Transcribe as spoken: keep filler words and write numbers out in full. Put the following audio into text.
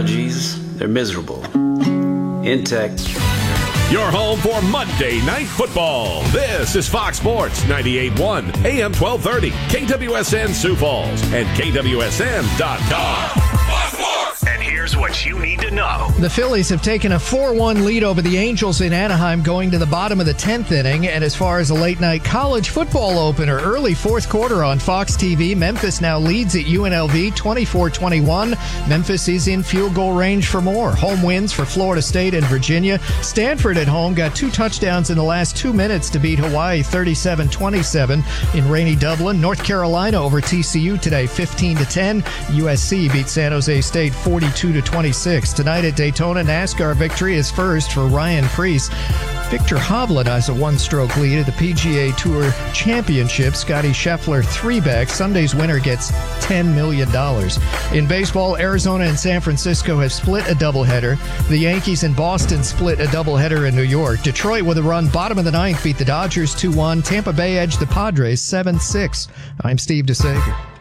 allergies, they're miserable. Intech. Your home for Monday Night Football. This is Fox Sports ninety-eight point one, A M twelve thirty, K W S N Sioux Falls, and K W S N dot com. And here's what you need to know. The Phillies have taken a four one lead over the Angels in Anaheim going to the bottom of the tenth inning. And as far as a late-night college football opener, early fourth quarter on Fox T V, Memphis now leads at U N L V twenty-four twenty-one. Memphis is in field goal range for more. Home wins for Florida State and Virginia. Stanford at home got two touchdowns in the last two minutes to beat Hawaii thirty-seven twenty-seven in rainy Dublin. North Carolina over T C U today fifteen to ten. U S C beat San Jose State forty-two to twenty-six. Tonight at Daytona, NASCAR victory is first for Ryan Preece. Victor Hovland has a one-stroke lead at the P G A Tour Championship. Scotty Scheffler three-back. Sunday's winner gets ten million dollars. In baseball, Arizona and San Francisco have split a doubleheader. The Yankees and Boston split a doubleheader in New York. Detroit, with a run bottom of the ninth, beat the Dodgers two one. Tampa Bay edged the Padres seven six. I'm Steve DeSager.